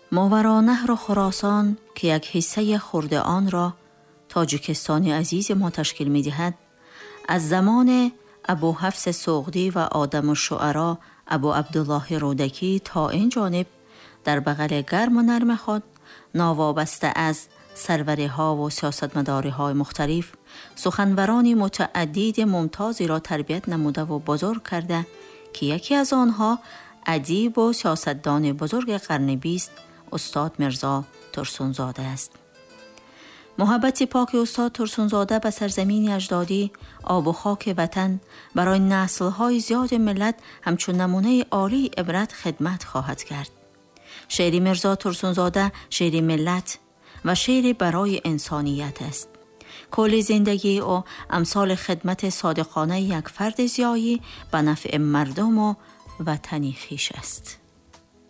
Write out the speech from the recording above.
ماورانهر و خراسان که یک حصه خرد آن را تاجیکستان عزیز ما تشکیل می دهد، از زمان ابو حفص سغدی و آدم الشعرا ابو عبدالله رودکی تا این جانب در بغل گرم و نرم خود، ناوابسته از سروری ها و سیاستمداری های مختلف، سخنورانی متعدد ممتازی را تربیت نموده و بزرگ کرده که یکی از آنها ادیب و سیاستدان بزرگ قرن 20 استاد میرزا ترسونزاده است. محبت پاک استاد ترسونزاده به سرزمین اجدادی، آب و خاک وطن برای نسل‌های زیاد ملت همچون نمونه عالی عبرت خدمت خواهد کرد. شعر میرزا ترسونزاده شعر ملت و شعر برای انسانیت است. کل زندگی او امثال خدمت صادقانه یک فرد زیایی به نفع مردم و وطن خویش است.